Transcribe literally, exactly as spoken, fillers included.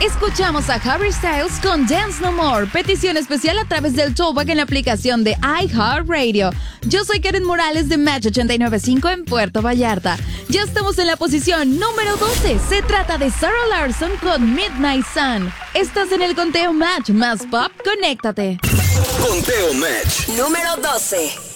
Escuchamos a Harry Styles con Dance No More. Petición especial a través del Toolback en la aplicación de iHeartRadio. Yo soy Karen Morales de Match ochenta y nueve punto cinco en Puerto Vallarta. Ya estamos en la posición número doce. Se trata de Sarah Larson con Midnight Sun. Estás en el conteo Match más pop. Conéctate. Conteo Match número doce.